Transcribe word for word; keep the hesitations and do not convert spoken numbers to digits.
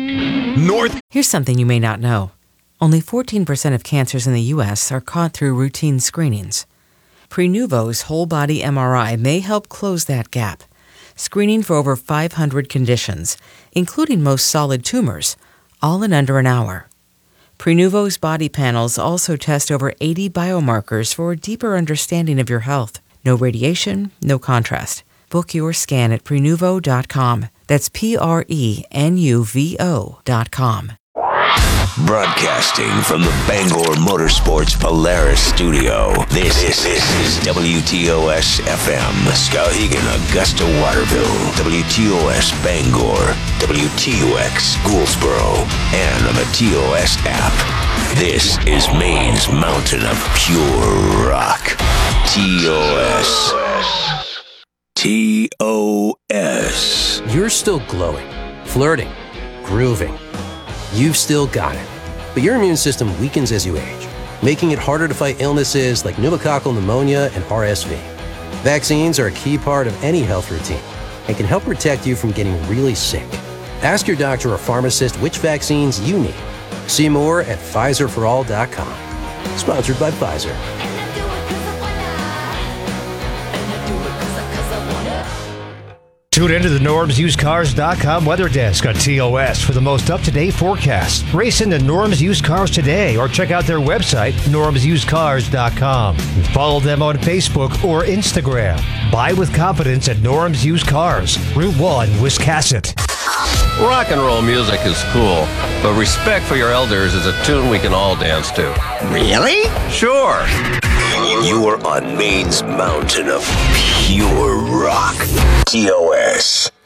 North. Here's something you may not know. Only fourteen percent of cancers in the U S are caught through routine screenings. Prenuvo's whole-body M R I may help close that gap, screening for over five hundred conditions, including most solid tumors, all in under an hour. Prenuvo's body panels also test over eighty biomarkers for a deeper understanding of your health. No radiation, no contrast. Book your scan at Prenuvo dot com. That's P R E N U V O dot com. Broadcasting from the Bangor Motorsports Polaris studio, this, this, this is W T O S F M, Skowhegan, Augusta, Waterville, W T O S Bangor, W T O X Gouldsboro, and on the T O S app. This is Maine's mountain of pure rock. T O S. T O S. You're still glowing, flirting, grooving. You've still got it. But your immune system weakens as you age, making it harder to fight illnesses like pneumococcal pneumonia and R S V. Vaccines are a key part of any health routine and can help protect you from getting really sick. Ask your doctor or pharmacist which vaccines you need. See more at Pfizer for all dot com. Sponsored by Pfizer. Tune into the Norms Used Cars dot com weather desk on T O S for the most up-to-date forecast. Race into Norms Used Cars today or check out their website, Norms Used Cars dot com. Follow them on Facebook or Instagram. Buy with confidence at Norms Used Cars, Route one, Wiscasset. Rock and roll music is cool, but Respect for Your Elders is a tune we can all dance to. Really? Sure. You are on Maine's mountain of pure rock. T O S.